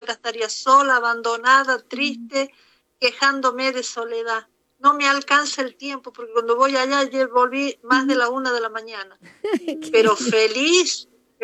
acá estaría sola, abandonada, triste, quejándome de soledad. No me alcanza el tiempo, porque cuando voy allá, ayer volví más de la 1 de la mañana. Pero feliz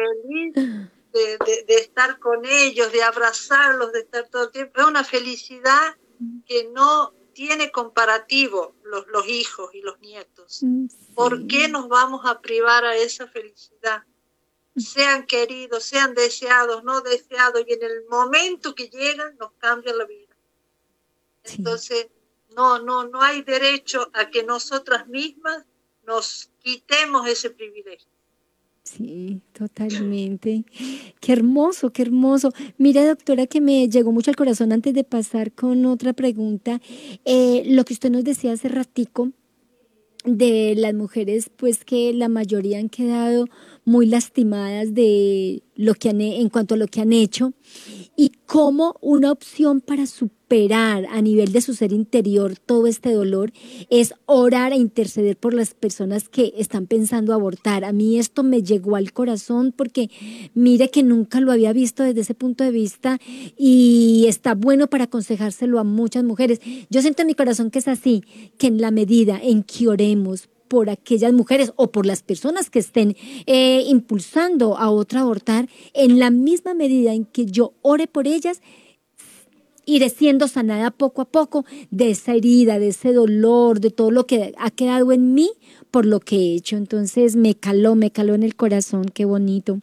de estar con ellos, de abrazarlos, de estar todo el tiempo. Es una felicidad que no tiene comparativo los hijos y los nietos. Sí. ¿Por qué nos vamos a privar a esa felicidad? Sean queridos, sean deseados, no deseados, y en el momento que llegan nos cambian la vida. Entonces, no hay derecho a que nosotras mismas nos quitemos ese privilegio. Sí, totalmente. Qué hermoso, qué hermoso. Mira, doctora, que me llegó mucho al corazón antes de pasar con otra pregunta. Lo que usted nos decía hace ratico de las mujeres, pues que la mayoría han quedado muy lastimadas de lo que en cuanto a lo que han hecho, y cómo una opción para superar a nivel de su ser interior todo este dolor es orar e interceder por las personas que están pensando abortar. A mí esto me llegó al corazón porque mire que nunca lo había visto desde ese punto de vista, y está bueno para aconsejárselo a muchas mujeres. Yo siento en mi corazón que es así, que en la medida en que oremos por aquellas mujeres o por las personas que estén impulsando a otra a abortar, en la misma medida en que yo ore por ellas, iré siendo sanada poco a poco de esa herida, de ese dolor, de todo lo que ha quedado en mí por lo que he hecho. Entonces me caló en el corazón, qué bonito.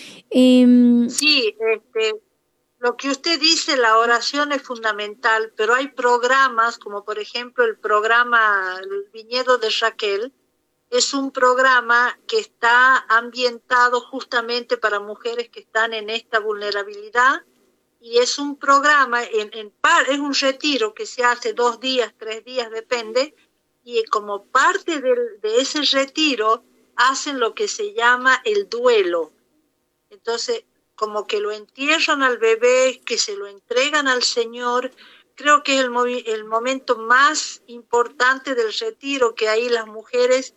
Sí, lo que usted dice, la oración es fundamental, pero hay programas, como por ejemplo el programa El Viñedo de Raquel. Es un programa que está ambientado justamente para mujeres que están en esta vulnerabilidad, y es un programa, es un retiro que se hace 2 días, 3 días, depende, y como parte de ese retiro hacen lo que se llama el duelo. Entonces, como que lo entierran al bebé, que se lo entregan al Señor. Creo que es el momento más importante del retiro, que ahí las mujeres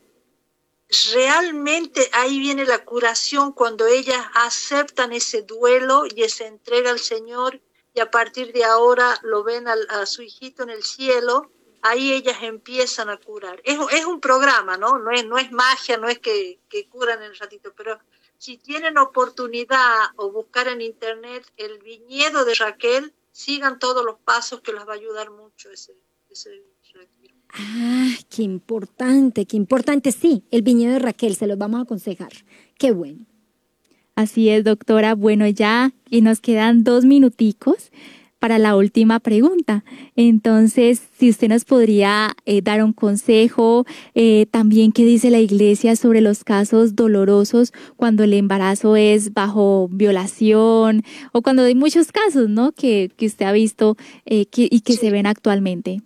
realmente, ahí viene la curación, cuando ellas aceptan ese duelo y se entrega al Señor, y a partir de ahora lo ven a su hijito en el cielo. Ahí ellas empiezan a curar. Es un programa, ¿no? No es magia, no es que curan en un ratito, pero si tienen oportunidad o buscar en internet El Viñedo de Raquel, sigan todos los pasos, que les va a ayudar mucho ese retiro. Ah, qué importante, qué importante. Sí, El Viñedo de Raquel, se los vamos a aconsejar. Qué bueno. Así es, doctora. Bueno, ya y nos quedan 2 minuticos para la última pregunta. Entonces, si usted nos podría dar un consejo, también qué dice la Iglesia sobre los casos dolorosos cuando el embarazo es bajo violación, o cuando hay muchos casos, ¿no?, que usted ha visto y que Sí. se ven actualmente.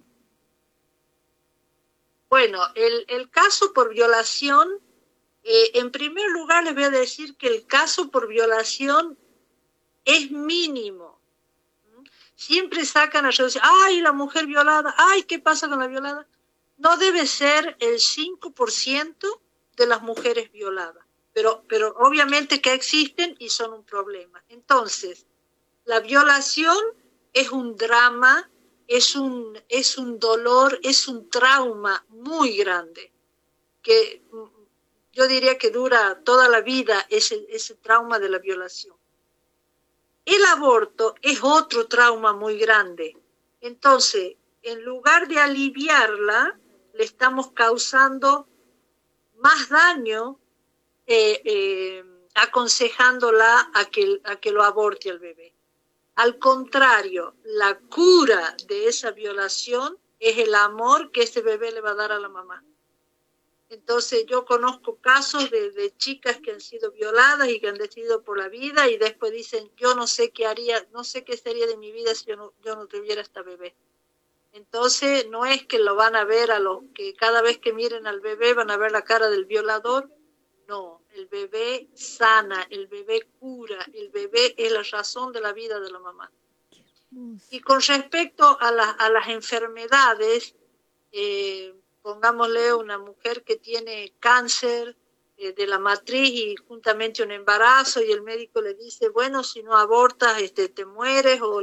Bueno, el caso por violación, en primer lugar les voy a decir que el caso por violación es mínimo. Siempre sacan a reducir, ¡ay, la mujer violada! ¡Ay, qué pasa con la violada! No debe ser el 5% de las mujeres violadas, pero obviamente que existen y son un problema. Entonces, la violación es un drama, es un dolor, es un trauma muy grande, que yo diría que dura toda la vida ese trauma de la violación. El aborto es otro trauma muy grande. Entonces, en lugar de aliviarla, le estamos causando más daño, aconsejándola a que lo aborte al bebé. Al contrario, la cura de esa violación es el amor que ese bebé le va a dar a la mamá. Entonces yo conozco casos de chicas que han sido violadas y que han decidido por la vida, y después dicen, yo no sé qué haría, no sé qué sería de mi vida si yo no tuviera esta bebé. Entonces no es que lo van a ver que cada vez que miren al bebé van a ver la cara del violador. No, el bebé sana, el bebé cura, el bebé es la razón de la vida de la mamá. Y con respecto a las enfermedades, pongámosle una mujer que tiene cáncer de la matriz y juntamente un embarazo, y el médico le dice, bueno, si no abortas te mueres, o